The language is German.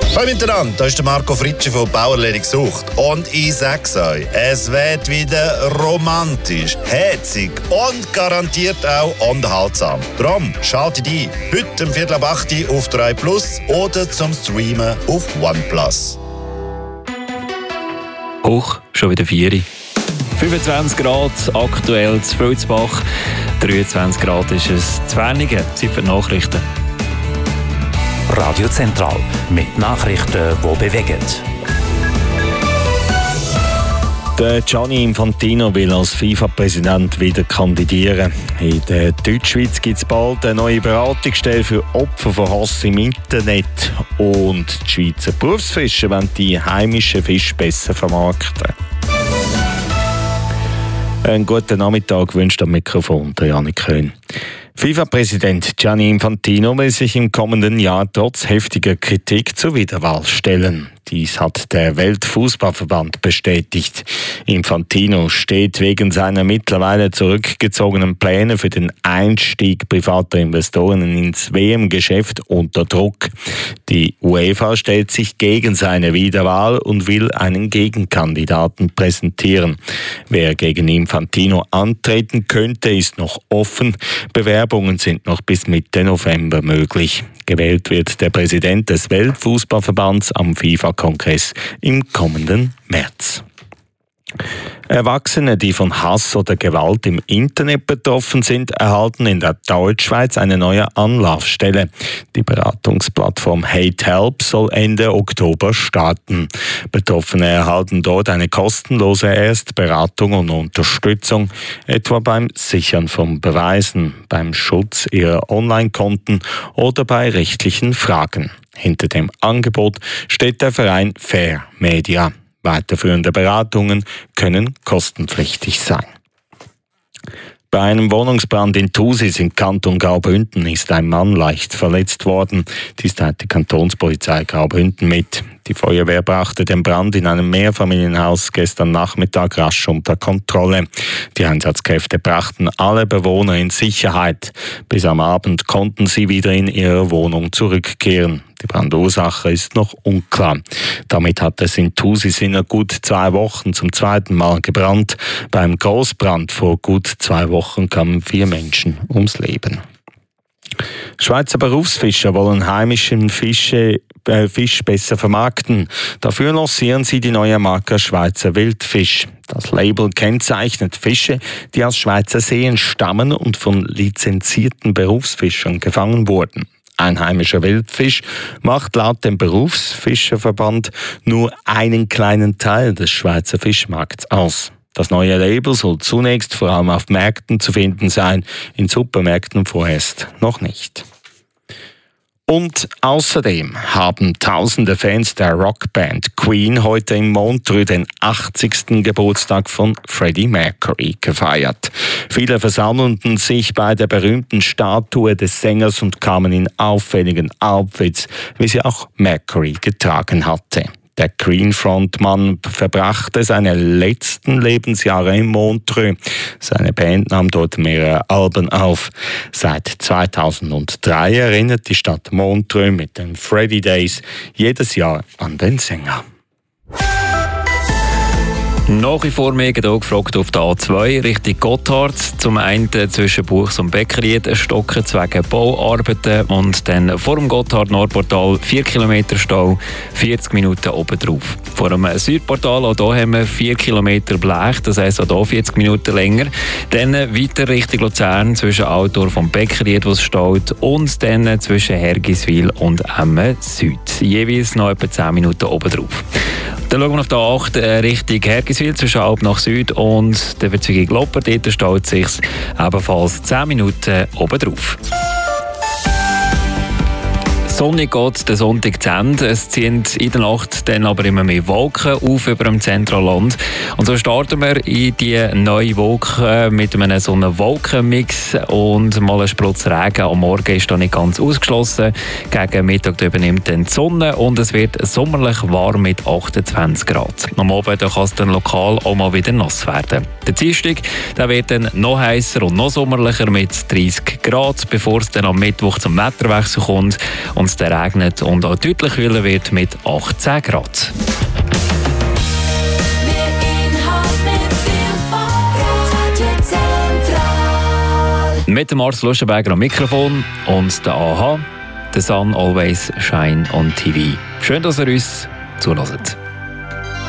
Hallo miteinander, hier ist der Marco Fritschi von Bauerledig Sucht. Und ich sag's euch, es wird wieder romantisch, herzig und garantiert auch unterhaltsam. Darum schaltet ein, heute um 7:15 auf 3 Plus oder zum Streamen auf OnePlus. Hoch, schon wieder 4. 25 Grad aktuell zu Vilsbach, 23 Grad ist es zu Wernigen. Zeit für die Nachrichten. Radio Zentral mit Nachrichten, die bewegen. Der Gianni Infantino will als FIFA-Präsident wieder kandidieren. In der Deutschschweiz gibt es bald eine neue Beratungsstelle für Opfer von Hass im Internet. Und die Schweizer Berufsfischer wollen die heimischen Fische besser vermarkten. Einen guten Nachmittag wünscht am Mikrofon der Janik Köhn. FIFA-Präsident Gianni Infantino will sich im kommenden Jahr trotz heftiger Kritik zur Wiederwahl stellen. Dies hat der Weltfußballverband bestätigt. Infantino steht wegen seiner mittlerweile zurückgezogenen Pläne für den Einstieg privater Investoren ins WM-Geschäft unter Druck. Die UEFA stellt sich gegen seine Wiederwahl und will einen Gegenkandidaten präsentieren. Wer gegen Infantino antreten könnte, ist noch offen. Bewerbungen sind noch bis Mitte November möglich. Gewählt wird der Präsident des Weltfußballverbands am FIFA-Kongress im kommenden März. Erwachsene, die von Hass oder Gewalt im Internet betroffen sind, erhalten in der Deutschschweiz eine neue Anlaufstelle. Die Beratungsplattform Hate Help soll Ende Oktober starten. Betroffene erhalten dort eine kostenlose Erstberatung und Unterstützung, etwa beim Sichern von Beweisen, beim Schutz ihrer Online-Konten oder bei rechtlichen Fragen. Hinter dem Angebot steht der Verein Fair Media. Weiterführende Beratungen können kostenpflichtig sein. Bei einem Wohnungsbrand in Thusis im Kanton Graubünden ist ein Mann leicht verletzt worden. Dies teilt die Kantonspolizei Graubünden mit. Die Feuerwehr brachte den Brand in einem Mehrfamilienhaus gestern Nachmittag rasch unter Kontrolle. Die Einsatzkräfte brachten alle Bewohner in Sicherheit. Bis am Abend konnten sie wieder in ihre Wohnung zurückkehren. Die Brandursache ist noch unklar. Damit hat es in Thusis in gut 2 Wochen zum zweiten Mal gebrannt. Beim Großbrand vor gut 2 Wochen kamen 4 Menschen ums Leben. Schweizer Berufsfischer wollen heimischen Fisch besser vermarkten. Dafür lancieren sie die neue Marke Schweizer Wildfisch. Das Label kennzeichnet Fische, die aus Schweizer Seen stammen und von lizenzierten Berufsfischern gefangen wurden. Ein heimischer Wildfisch macht laut dem Berufsfischerverband nur einen kleinen Teil des Schweizer Fischmarkts aus. Das neue Label soll zunächst vor allem auf Märkten zu finden sein, in Supermärkten vorerst noch nicht. Und außerdem haben tausende Fans der Rockband Queen heute in Montreux den 80. Geburtstag von Freddie Mercury gefeiert. Viele versammelten sich bei der berühmten Statue des Sängers und kamen in auffälligen Outfits, wie sie auch Mercury getragen hatte. Der Queen-Frontmann verbrachte seine letzten Lebensjahre in Montreux. Seine Band nahm dort mehrere Alben auf. Seit 2003 erinnert die Stadt Montreux mit den Freddie Days jedes Jahr an den Sänger. Nach wie vor mega da gefragt auf der A2 Richtung Gotthard. Zum einen zwischen Buchs und Beckried stocken wegen Bauarbeiten und dann vor dem Gotthard-Nordportal 4 Kilometer Stau, 40 Minuten oben drauf. Vor dem Südportal, auch hier haben wir 4 Kilometer Blech, das heisst auch hier 40 Minuten länger. Dann weiter Richtung Luzern zwischen Altdorf und Beckried, wo es staut, und dann zwischen Hergiswil und Emmen Süd. Jeweils noch etwa 10 Minuten oben drauf. Dann schauen wir auf die 8 Richtung Hergiswil zwischen Alb nach Süd und der Verzweigung Lopper. Dort staut sich ebenfalls 10 Minuten oben drauf. Sonnig geht der Sonntag zu Ende. Es ziehen in der Nacht dann aber immer mehr Wolken auf über dem Zentralland. Und so starten wir in die neue Woche mit einem Sonne-Wolken-Mix und mal ein Sprutz Regen. Am Morgen ist da nicht ganz ausgeschlossen. Gegen Mittag übernimmt dann die Sonne und es wird sommerlich warm mit 28 Grad. Am Abend kann es dann lokal auch mal wieder nass werden. Der Dienstag wird dann noch heißer und noch sommerlicher mit 30 Grad, bevor es dann am Mittwoch zum Wetterwechsel kommt. Und und es regnet und auch deutlich kühler wird mit 18 Grad. Mit dem Mars Luschenberger am Mikrofon und der AHA, The Sun Always Shine on TV. Schön, dass ihr uns zuhört.